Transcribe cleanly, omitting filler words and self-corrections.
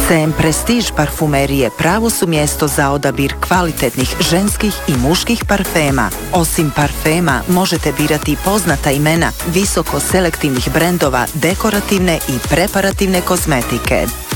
CM Prestige parfumerije pravo su mjesto za odabir kvalitetnih ženskih i muških parfema. Osim parfema možete birati poznata imena visoko selektivnih brendova dekorativne i preparativne kozmetike.